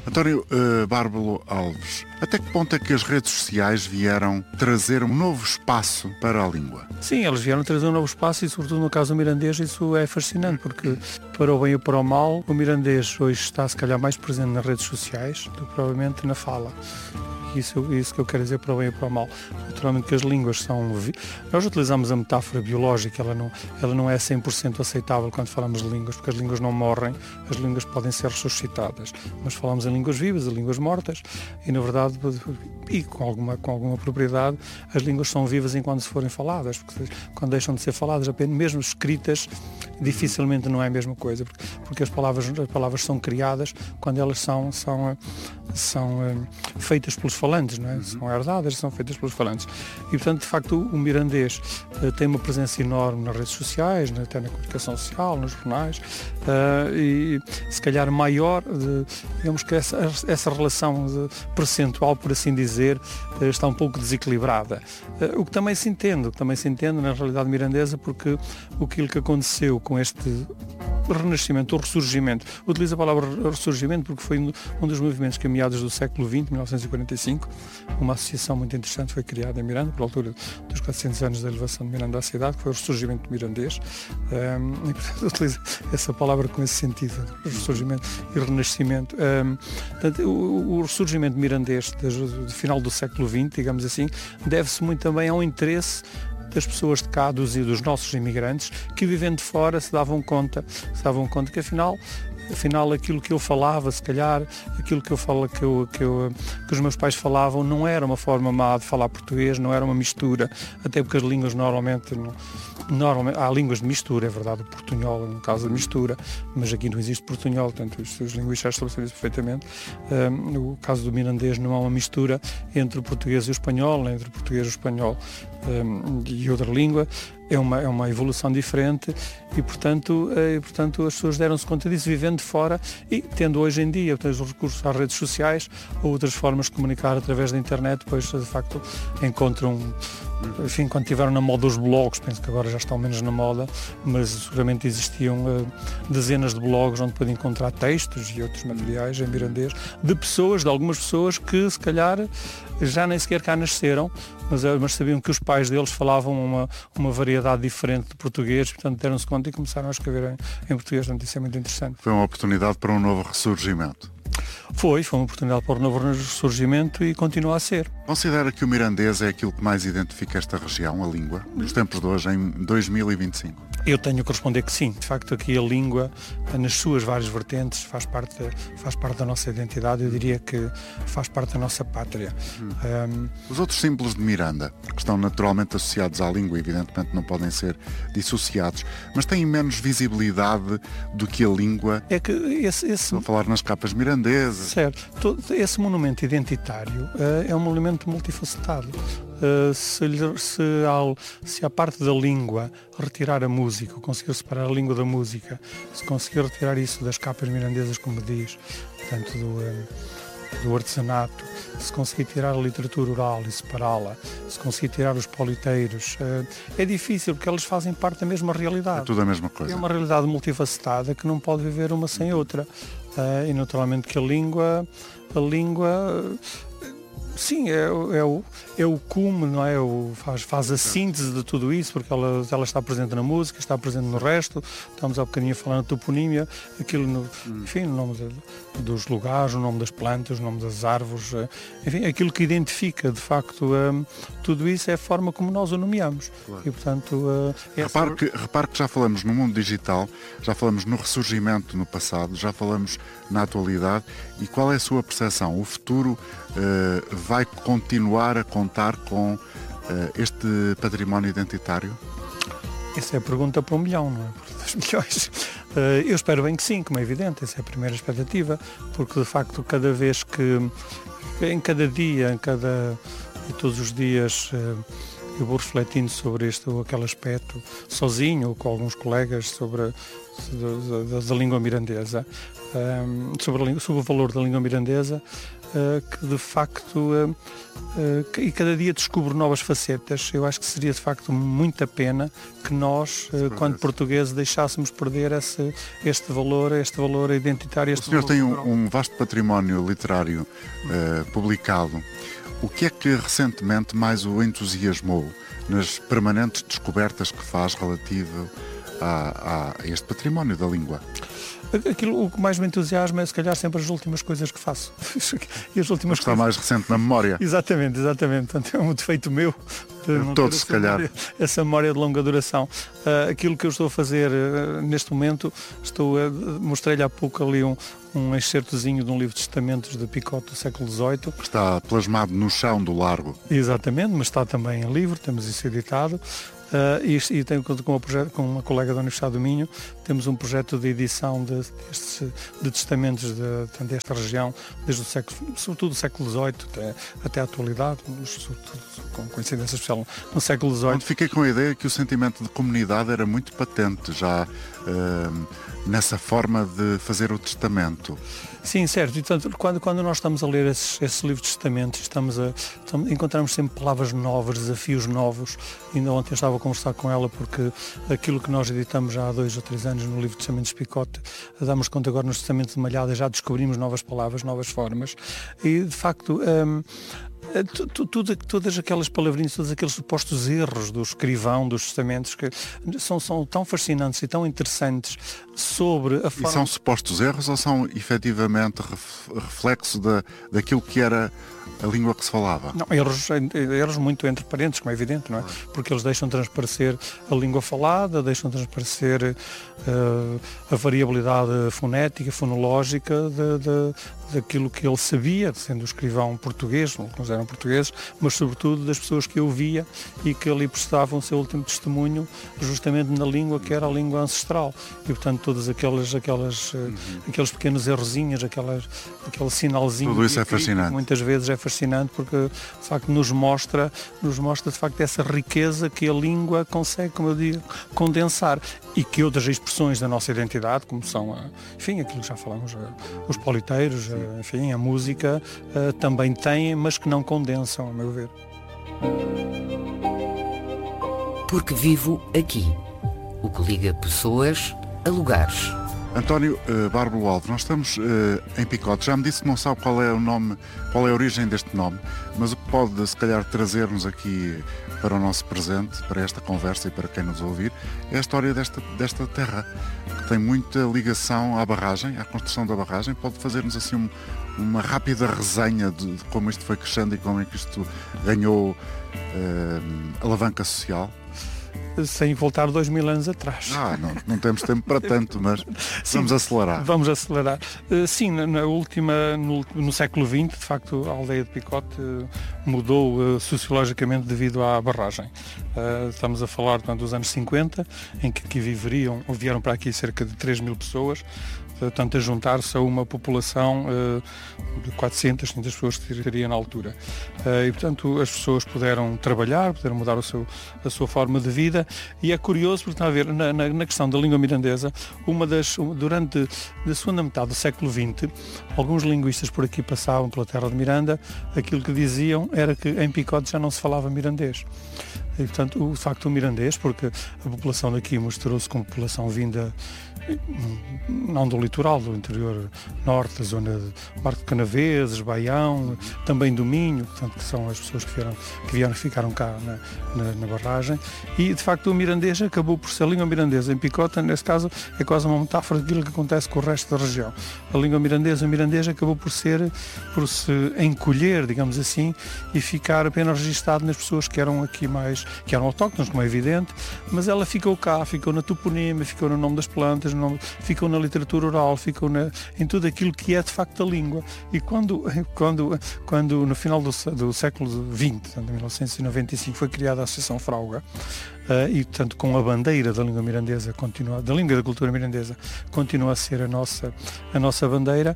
António Bárbaro Alves, até que ponto é que as redes sociais vieram trazer um novo espaço para a língua? Sim, eles vieram trazer um novo espaço e, sobretudo no caso do mirandês, isso é fascinante, porque para o bem ou para o mal, o mirandês hoje está se calhar mais presente nas redes sociais do que provavelmente na fala. Isso que eu quero dizer para o bem e para o mal. Naturalmente que as línguas são... Nós utilizamos a metáfora biológica, ela não é 100% aceitável quando falamos de línguas, porque as línguas não morrem, as línguas podem ser ressuscitadas. Mas falamos em línguas vivas, em línguas mortas, e na verdade, e com alguma propriedade, as línguas são vivas enquanto se forem faladas, porque quando deixam de ser faladas, apenas mesmo escritas, dificilmente não é a mesma coisa, porque as palavras são criadas quando elas são feitas pelos falantes, não é? São herdadas, são feitas pelos falantes. E, portanto, de facto, o mirandês tem uma presença enorme nas redes sociais, até na comunicação social, nos jornais, e se calhar maior, digamos que essa relação percentual, por assim dizer, está um pouco desequilibrada. O que também se entende na realidade mirandesa, porque aquilo que aconteceu com este renascimento, ou ressurgimento, utilizo a palavra ressurgimento porque foi um dos movimentos que a meados do século XX, 1945, uma associação muito interessante foi criada em Miranda, por altura dos 400 anos da elevação de Miranda à cidade, que foi o ressurgimento mirandês, e portanto utilizo essa palavra com esse sentido, ressurgimento e renascimento. Portanto, o ressurgimento mirandês do final do século XX, digamos assim, deve-se muito também ao interesse das pessoas de cá, dos nossos imigrantes, que vivendo de fora se davam conta que afinal aquilo que eu falava, se calhar, aquilo que que os meus pais falavam não era uma forma má de falar português, não era uma mistura, até porque as línguas normalmente há línguas de mistura, é verdade, o portunhol no caso da mistura, mas aqui não existe portunhol, portanto os linguistas estabeleceram isso perfeitamente. No caso do mirandês não há uma mistura entre o português e o espanhol, nem entre o português e o espanhol e outra língua. É uma evolução diferente e, portanto, as pessoas deram-se conta disso vivendo de fora e tendo hoje em dia os recursos às redes sociais ou outras formas de comunicar através da internet, depois de facto encontram, enfim, quando tiveram na moda os blogs, penso que agora já estão menos na moda, mas seguramente existiam dezenas de blogs onde podem encontrar textos e outros materiais em mirandês de algumas pessoas que se calhar já nem sequer cá nasceram, mas sabiam que os pais deles falavam uma variedade diferente de português, portanto deram-se conta e começaram a escrever em português, portanto isso é muito interessante. Foi uma oportunidade para um novo ressurgimento. Foi uma oportunidade para um novo ressurgimento e continua a ser. Considera que o mirandês é aquilo que mais identifica esta região, a língua, nos tempos de hoje, em 2025? Eu tenho que responder que sim. De facto, aqui a língua, nas suas várias vertentes, faz parte da nossa identidade. Eu diria que faz parte da nossa pátria. Os outros símbolos de Miranda, que estão naturalmente associados à língua, evidentemente não podem ser dissociados, mas têm menos visibilidade do que a língua. É que Estou a falar nas capas mirandesas. Certo. Esse monumento identitário é um monumento multifacetado. Se a parte da língua retirar a música, ou conseguir separar a língua da música, se conseguir retirar isso das capas mirandesas, como diz, portanto do artesanato, se conseguir tirar a literatura oral e separá-la, se conseguir tirar os politeiros, é difícil porque eles fazem parte da mesma realidade. É tudo a mesma coisa. É uma realidade multifacetada que não pode viver uma sem outra. E naturalmente que a língua sim, é o cume, não é? Faz a síntese de tudo isso, porque ela está presente na música, está presente no resto. Estamos há bocadinho a falar na toponímia, enfim, o nome dos lugares, o nome das plantas, o nome das árvores, enfim, aquilo que identifica, de facto, tudo isso é a forma como nós o nomeamos. Claro. E, portanto... Repare que já falamos no mundo digital, já falamos no ressurgimento no passado, já falamos na atualidade. E qual é a sua percepção? O futuro vai continuar a contar com este património identitário? Essa é a pergunta para 1 milhão, não é? Por 2 milhões. Eu espero bem que sim, como é evidente, essa é a primeira expectativa, porque de facto cada vez que, em cada dia, e todos os dias, eu vou refletindo sobre este ou aquele aspecto, sozinho ou com alguns colegas, sobre da língua mirandesa, sobre o valor da língua mirandesa, que de facto e cada dia descubro novas facetas. Eu acho que seria de facto muita pena que nós, quando portugueses, deixássemos perder este valor identitário. O senhor tem um vasto património literário publicado. O que é que recentemente mais o entusiasmou nas permanentes descobertas que faz relativo a este património da língua? O que mais me entusiasma é, se calhar, sempre as últimas coisas que faço. E as últimas está mais recente na memória. Exatamente. Portanto, é um defeito meu. Todos, se calhar. Essa memória de longa duração. Aquilo que eu estou a fazer neste momento, mostrei-lhe há pouco ali um excertozinho de um livro de testamentos de Picot do século XVIII. Está plasmado no chão do largo. Exatamente, mas está também em livro, temos isso editado. E tenho com uma colega da Universidade do Minho, temos um projeto de edição de testamentos desta região, desde o século, sobretudo do século XVIII até a atualidade, sobretudo com coincidência especial no século XVIII. Onde fiquei com a ideia que o sentimento de comunidade era muito patente já nessa forma de fazer o testamento. Sim, certo. E, portanto, quando nós estamos a ler esses livros de testamentos, encontramos sempre palavras novas, desafios novos. Ainda ontem eu estava a conversar com ela porque aquilo que nós editamos já há 2 ou 3 anos no livro de testamentos de Picot, damos conta agora nos testamentos de Malhada, já descobrimos novas palavras, novas formas. E, de facto, todas aquelas palavrinhas, todos aqueles supostos erros do escrivão dos testamentos que são tão fascinantes e tão interessantes sobre a forma... E são supostos erros ou são efetivamente reflexo daquilo que era a língua que se falava? Não, erros muito entre parênteses, como é evidente, não é? Porque eles deixam transparecer a língua falada, deixam transparecer a variabilidade fonética, fonológica daquilo que ele sabia, sendo o escrivão português, não eram portugueses, mas sobretudo das pessoas que eu via e que ali prestavam o seu último testemunho justamente na língua que era a língua ancestral. E, portanto, todos aqueles pequenos errozinhos, aquele sinalzinho... Tudo isso é fascinante. Muitas vezes é fascinante porque, de facto, nos mostra de facto essa riqueza que a língua consegue, como eu digo, condensar e que outras expressões da nossa identidade, como são, enfim, aquilo que já falamos, os politeiros, enfim, a música, também têm, mas que não condensam, a meu ver. Porque vivo aqui, o que liga pessoas a lugares. António Bárbaro Alves, nós estamos em Picot. Já me disse que não sabe qual é o nome, qual é a origem deste nome, mas o que pode, se calhar, trazer-nos aqui para o nosso presente, para esta conversa e para quem nos ouvir, é a história desta terra, que tem muita ligação à barragem, à construção da barragem. Pode fazer-nos assim uma rápida resenha de como isto foi crescendo e como é que isto ganhou alavanca social? Sem voltar 2000 anos atrás. Não temos tempo para tanto, mas vamos acelerar. Vamos acelerar. Sim, no século XX, de facto, a aldeia de Picot mudou sociologicamente devido à barragem. Estamos a falar, portanto, dos anos 50, em que aqui vieram para aqui cerca de 3.000 pessoas, portanto, a juntar-se a uma população de 400, 500 pessoas que teria na altura. E, portanto, as pessoas puderam trabalhar, puderam mudar a sua forma de vida, e é curioso, porque está a ver, na questão da língua mirandesa, durante a segunda metade do século XX, alguns linguistas por aqui passavam pela terra de Miranda, aquilo que diziam era que em Picot já não se falava mirandês. E, portanto, de facto, o mirandês, porque a população daqui misturou-se com a população vinda não do litoral, do interior norte, da zona de Marco de Canaveses, Baião, também do Minho, portanto, que são as pessoas que ficaram cá na barragem. E, de facto, o mirandês acabou por ser a língua mirandesa. Em Picota, nesse caso, é quase uma metáfora daquilo que acontece com o resto da região. A língua mirandesa, o mirandês, acabou por se encolher, digamos assim, e ficar apenas registado nas pessoas que eram aqui que eram autóctones, como é evidente, mas ela ficou cá, ficou na toponímia, ficou no nome das plantas, ficou na literatura oral, ficou em tudo aquilo que é de facto a língua. E quando no final do século XX, em 1995, foi criada a Associação Frauga, e portanto com a bandeira da língua mirandesa, da língua da cultura mirandesa, continua a ser a nossa bandeira,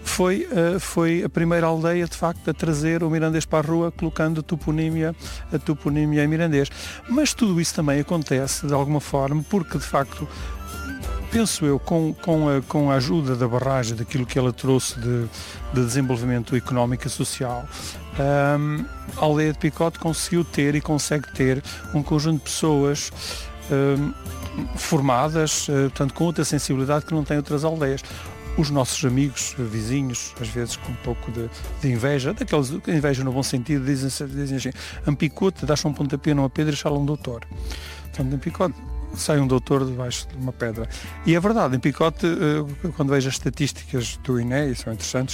foi a primeira aldeia de facto a trazer o mirandês para a rua, colocando a toponímia em mirandês. Mas tudo isso também acontece de alguma forma porque de facto penso eu, com a ajuda da barragem, daquilo que ela trouxe de desenvolvimento económico e social, a aldeia de Picote conseguiu ter e consegue ter um conjunto de pessoas formadas, portanto, com outra sensibilidade que não tem outras aldeias. Os nossos amigos, vizinhos, às vezes com um pouco de inveja, daqueles inveja no bom sentido, dizem assim, em Picote, dás um pontapé numa pedra e sai um doutor. Portanto, em Picote sai um doutor debaixo de uma pedra. E é verdade, em Picote, quando vejo as estatísticas do INE, são interessantes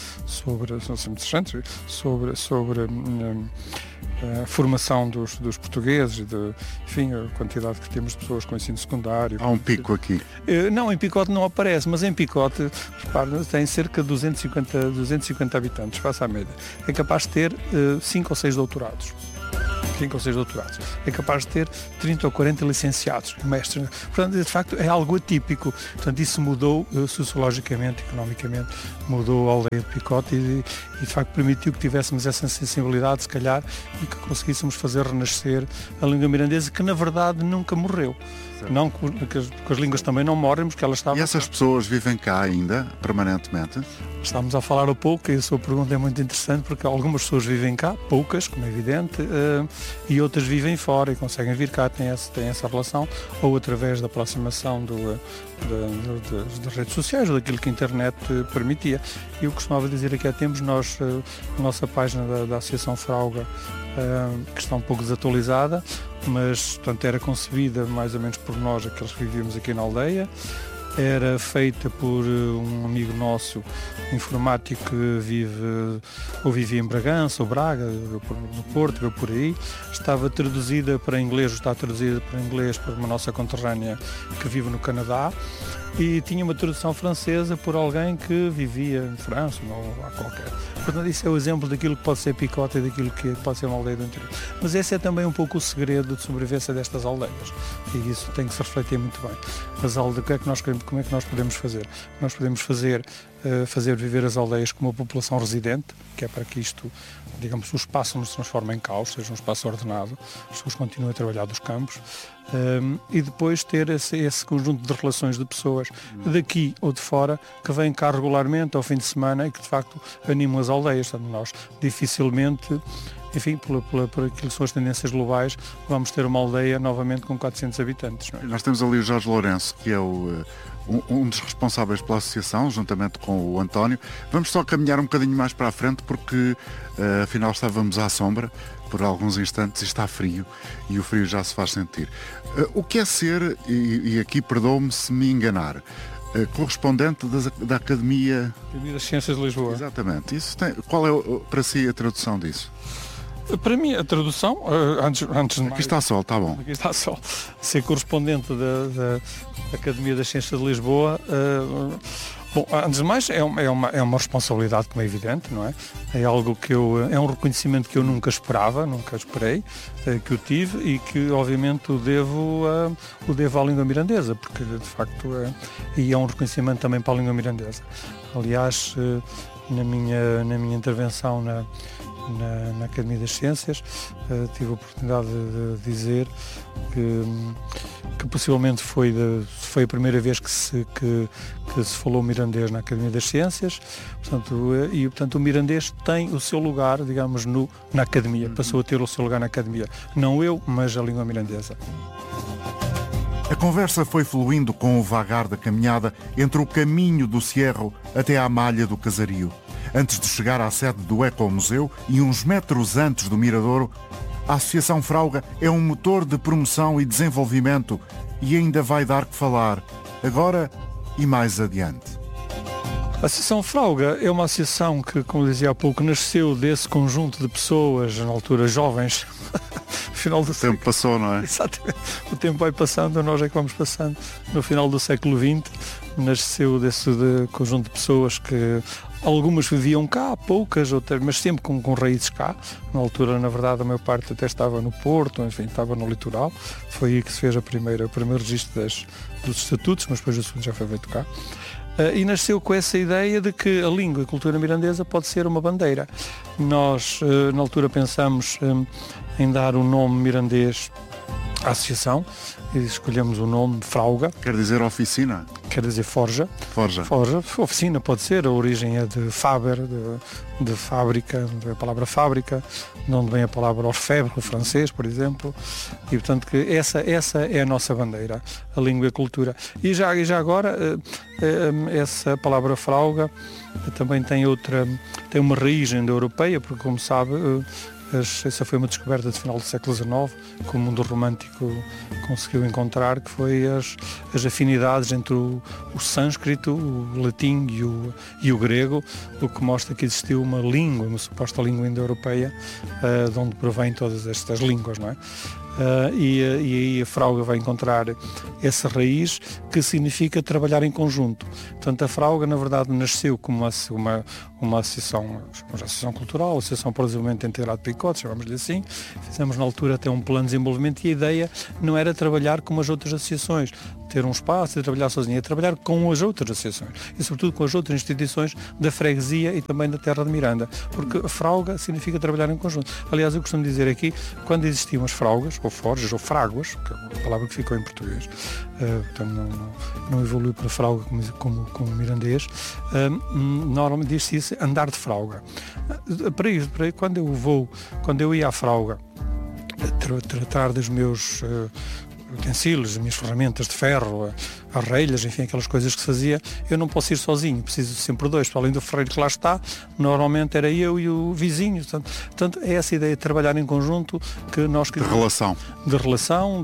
sobre a formação dos portugueses, enfim, a quantidade que temos de pessoas com ensino secundário. Há um pico aqui. Não, em Picote não aparece, mas em Picote, repare, tem cerca de 250 habitantes, face à média. É capaz de ter 5 ou 6 doutorados. É capaz de ter 30 ou 40 licenciados, mestres. Portanto, de facto, é algo atípico. Portanto, isso mudou sociologicamente, economicamente, mudou a aldeia de Picote e de facto permitiu que tivéssemos essa sensibilidade, se calhar, e que conseguíssemos fazer renascer a língua mirandesa, que na verdade nunca morreu. Certo. Não que as línguas também não morrem, porque elas estavam... E essas pessoas vivem cá ainda, permanentemente? Estamos a falar há pouco, e a sua pergunta é muito interessante, porque algumas pessoas vivem cá, poucas, como é evidente, e outras vivem fora e conseguem vir cá, têm essa relação, ou através da aproximação das redes sociais, ou daquilo que a internet permitia. Eu costumava dizer aqui há tempos, nós, a nossa página da Associação Frauga, que está um pouco desatualizada, mas portanto, era concebida mais ou menos por nós, aqueles que vivíamos aqui na aldeia. Era feita por um amigo nosso, informático, que vivia em Bragança, ou Braga, no Porto, veio por aí. Está traduzida para inglês por uma nossa conterrânea que vive no Canadá. E tinha uma tradução francesa por alguém que vivia em França, ou lá qualquer. Portanto, isso é o exemplo daquilo que pode ser Picote e daquilo que pode ser uma aldeia do interior. Mas esse é também um pouco o segredo de sobrevivência destas aldeias. E isso tem que se refletir muito bem. As aldeias, o que é que nós queremos, como é que nós podemos fazer? Nós podemos fazer viver as aldeias como uma população residente, que é para que isto, digamos, o espaço não se transforme em caos, seja um espaço ordenado, as pessoas continuem a trabalhar dos campos, e depois ter esse conjunto de relações de pessoas daqui ou de fora que vêm cá regularmente ao fim de semana e que de facto animam as aldeias. Portanto, nós dificilmente, enfim, por aquilo que são as tendências globais, vamos ter uma aldeia novamente com 400 habitantes. Não é? Nós temos ali o Jorge Lourenço, que é um dos responsáveis pela associação, juntamente com o António. Vamos só caminhar um bocadinho mais para a frente, porque afinal estávamos à sombra por alguns instantes e está frio, e o frio já se faz sentir. O que é ser, e aqui perdoe-me se me enganar, correspondente da Academia das Ciências de Lisboa? Exatamente. Qual é para si a tradução disso? Para mim, a tradução, antes de mais... Aqui está sol, está bom. Aqui está sol. Ser correspondente da Academia das Ciências de Lisboa, bom, antes de mais, é uma responsabilidade, como é evidente, não é? É algo que é um reconhecimento que eu nunca esperei, que eu tive e que, obviamente, o devo à língua mirandesa, porque, de facto, e é um reconhecimento também para a língua mirandesa. Aliás, na minha intervenção na Academia das Ciências, tive a oportunidade de dizer que possivelmente foi a primeira vez que se falou mirandês na Academia das Ciências, portanto o mirandês tem o seu lugar, digamos, na Academia, passou a ter o seu lugar na Academia. Não eu, mas a língua mirandesa. A conversa foi fluindo com o vagar da caminhada entre o caminho do Cierro até à malha do Casario. Antes de chegar à sede do Ecomuseu e uns metros antes do Miradouro, a Associação Frauga é um motor de promoção e desenvolvimento e ainda vai dar que falar, agora e mais adiante. A Associação Frauga é uma associação que, como dizia há pouco, nasceu desse conjunto de pessoas, na altura jovens. Final do tempo passou, não é? Exatamente. O tempo vai passando, nós é que vamos passando. No final do século XX, nasceu desse conjunto de pessoas que algumas viviam cá, poucas, outras, mas sempre com raízes cá. Na altura, na verdade, a maior parte até estava no Porto, enfim, estava no litoral. Foi aí que se fez o primeiro registro dos estatutos, mas depois o segundo já foi feito cá. E nasceu com essa ideia de que a língua e a cultura mirandesa pode ser uma bandeira. Nós, na altura, pensamos em dar o nome mirandês a associação e escolhemos o nome Frauga. Quer dizer oficina? Quer dizer forja. Forja. Oficina pode ser, a origem é de Faber, de fábrica, de onde vem a palavra fábrica, de onde vem a palavra orfèvre, o francês, por exemplo, e portanto que essa é a nossa bandeira, a língua e a cultura. E já agora, essa palavra Frauga também tem uma raiz ainda europeia, porque como sabe, essa foi uma descoberta do final do século XIX, que o mundo romântico conseguiu encontrar, que foi as afinidades entre o sânscrito, o latim e o grego, o que mostra que existiu uma língua, uma suposta língua indo-europeia, de onde provém todas estas línguas, não é? E aí a Frauga vai encontrar essa raiz que significa trabalhar em conjunto. Portanto, a Frauga, na verdade, nasceu como uma associação cultural, associação para o desenvolvimento integrado de Picote, chamamos-lhe assim. Fizemos na altura até um plano de desenvolvimento e a ideia não era trabalhar como as outras associações, ter um espaço e trabalhar sozinho, é trabalhar com as outras associações e sobretudo com as outras instituições da freguesia e também da Terra de Miranda, porque a Frauga significa trabalhar em conjunto. Aliás, eu costumo dizer aqui, quando existiam as fraugas, ou forjas, ou fráguas, que é a palavra que ficou em português, portanto não evoluiu para frauga como mirandês, normalmente diz-se isso, andar de frauga. Para isso, quando eu ia à frauga tratar dos meus utensílios, as minhas ferramentas de ferro, as relhas, enfim, aquelas coisas que se fazia, eu não posso ir sozinho, preciso sempre dois, para além do ferreiro que lá está, normalmente era eu e o vizinho, portanto é essa ideia de trabalhar em conjunto que nós queremos. De relação,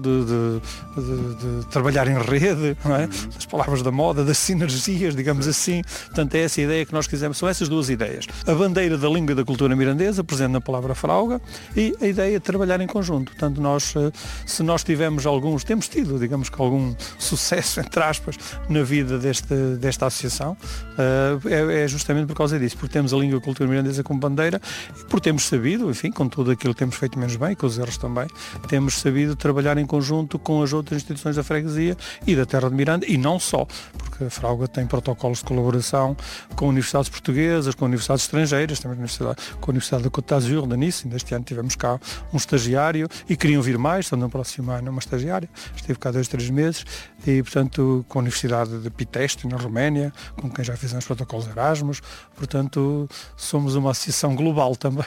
de trabalhar em rede, não é? Das palavras da moda, das sinergias, digamos assim, portanto é essa ideia que nós quisemos, são essas duas ideias, a bandeira da língua e da cultura mirandesa, presente na palavra Frauga, e a ideia de trabalhar em conjunto, portanto nós, se nós temos tido, digamos que algum sucesso, entre aspas, na vida desta associação, é justamente por causa disso, porque temos a língua e a cultura mirandesa como bandeira e por termos sabido, enfim, com tudo aquilo que temos feito menos bem, com os erros também, temos sabido trabalhar em conjunto com as outras instituições da freguesia e da Terra de Miranda, e não só, porque a Frauga tem protocolos de colaboração com universidades portuguesas, com universidades estrangeiras, também com a Universidade da Côte d'Azur, da Nice, ainda este ano tivemos cá um estagiário e queriam vir mais, estão no próximo ano uma estagiária, esteve cá 2-3 meses, e portanto com a Universidade de Pitești, na Roménia, com quem já fizemos protocolos Erasmus, portanto somos uma associação global também.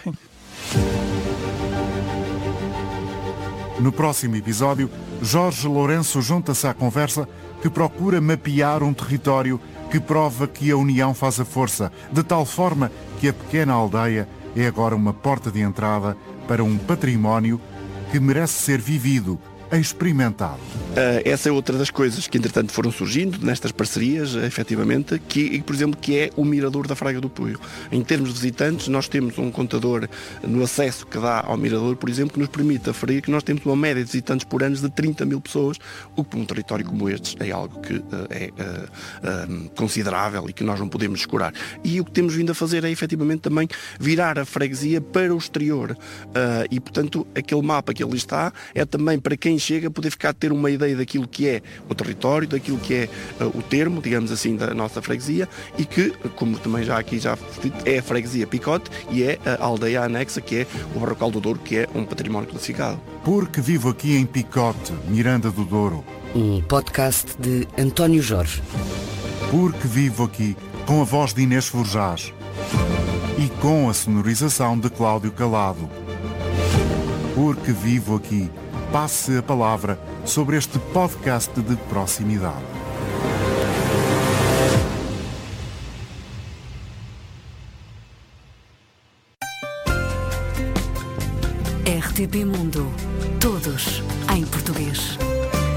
No próximo episódio, Jorge Lourenço junta-se à conversa que procura mapear um território que prova que a união faz a força, de tal forma que a pequena aldeia é agora uma porta de entrada para um património que merece ser vivido, experimentado. Essa é outra das coisas que entretanto foram surgindo nestas parcerias, efetivamente, que, por exemplo, que é o Mirador da Fraga do Puio. Em termos de visitantes, nós temos um contador no acesso que dá ao Mirador, por exemplo, que nos permite aferir que nós temos uma média de visitantes por ano de 30 mil pessoas, o que para um território como este é algo que é considerável e que nós não podemos descurar. E o que temos vindo a fazer é efetivamente também virar a freguesia para o exterior. E portanto aquele mapa que ali está é também para quem chega poder ter uma ideia daquilo que é o território, daquilo que é o termo, digamos assim, da nossa freguesia, e que, como também já dito, é a freguesia Picote e é a aldeia anexa, que é o Barrocal do Douro, que é um património classificado. Porque vivo aqui em Picote, Miranda do Douro. Um podcast de António Jorge. Porque vivo aqui, com a voz de Inês Forjás e com a sonorização de Cláudio Calado. Porque vivo aqui, passe a palavra sobre este podcast de proximidade. RTP Mundo. Todos